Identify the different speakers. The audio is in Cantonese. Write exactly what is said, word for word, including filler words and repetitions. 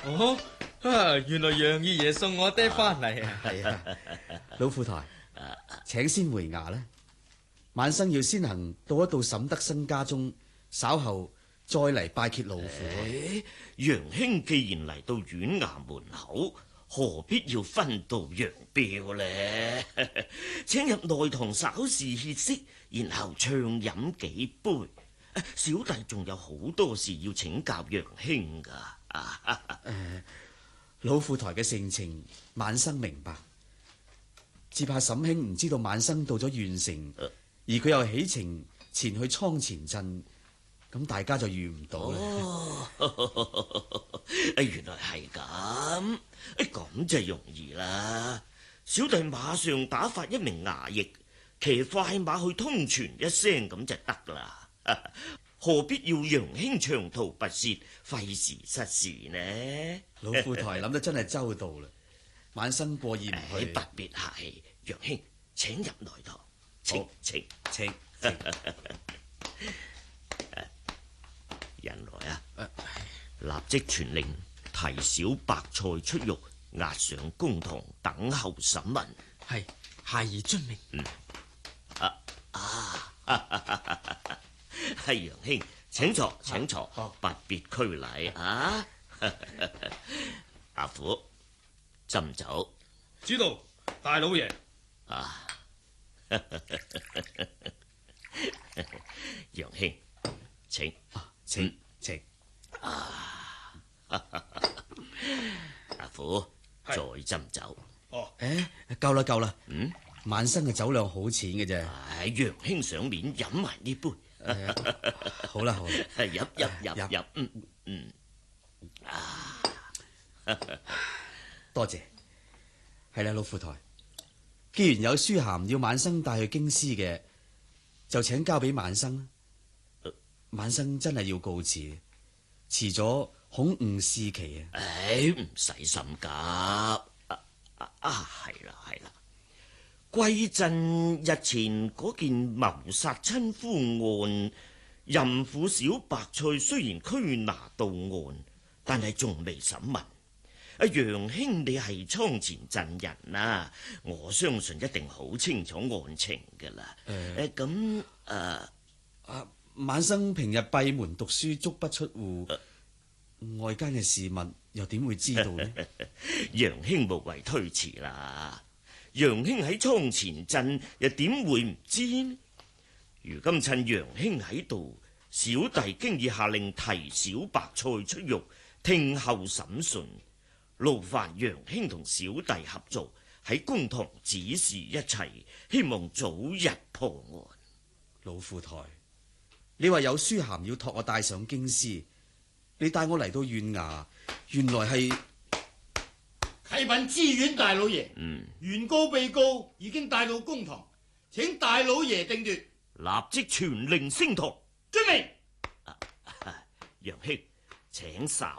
Speaker 1: 哦，啊，原來楊二爺送我爹翻嚟啊！
Speaker 2: 係啊，老富台，請先回衙啦。晚生要先行到一到沈德生家中，稍後再嚟拜謁老父。
Speaker 3: 楊兄既然嚟到縣衙門口，何必要分道揚鑣呢？請入內堂稍事歇息，然後暢飲幾杯。小弟仲有好多事要請教楊兄噶。
Speaker 2: 誒，老富台嘅性情，晚生明白，只怕沈兄唔知道晚生到咗縣城，而佢又起程前去倉前鎮，咁大家就遇唔到啦。
Speaker 3: 哦，原來係咁，咁就容易啦。小弟馬上打發一名衙役騎快馬去通傳一聲，咁就得啦。何必要楊兄長途跋涉，費時失事呢？
Speaker 2: 老富台諗得真係周到啦，晚生過意唔去。
Speaker 3: 不必客氣，楊兄請入內堂，請請
Speaker 2: 請。
Speaker 3: 人來啊！立即傳令提小白菜出獄，押上公堂等候審問。
Speaker 1: 係，孩兒遵命。
Speaker 3: 嗯，啊啊，係楊兄，請坐，請坐，不必拘禮啊！阿虎，斟酒。
Speaker 1: 知道，大老爺。
Speaker 3: 啊，楊兄，請。
Speaker 2: 請請
Speaker 3: 啊！阿虎，再斟酒。
Speaker 1: 哦，
Speaker 2: 誒，夠啦夠啦。
Speaker 3: 嗯，
Speaker 2: 晚生嘅酒量好淺嘅啫。
Speaker 3: 唉，楊兄上面飲埋呢杯。
Speaker 2: 好啦好啦，
Speaker 3: 入入入入，嗯嗯，啊，
Speaker 2: 多謝。係啦，老富台，既然有書函要晚生帶去京師嘅，就請交俾晚生啦。晚生真係要告辭，遲咗恐誤事期啊！
Speaker 3: 唉，唔使心急。啊啊，係啦係啦，歸鎮日前嗰件謀殺親夫案，淫婦小白菜雖然拘拿到案，但係仲未審問。阿楊兄，你係倉前鎮人啊，我相信一定好清楚案情噶啦。誒咁誒
Speaker 2: 啊！晚生平日閉門讀書，足不出戶，外間嘅事物又點會知道呢？
Speaker 3: 楊兄無謂推辭啦，楊兄喺倉前鎮又點會唔知呢？如今趁楊兄喺度，小弟經已下令提小白菜出獄，聽候審訊，勞煩楊兄同小弟合作喺公堂指示一切，希望早日破案。
Speaker 2: 老富台，你話有書函要託我帶上京師，你帶我嚟到縣衙，原來係
Speaker 4: 啟稟知縣大老爺。
Speaker 3: 嗯，
Speaker 4: 原告被告已經帶到公堂，請大老爺定奪。
Speaker 3: 立即傳令升堂。
Speaker 4: 遵命。
Speaker 3: 楊兄，請稍。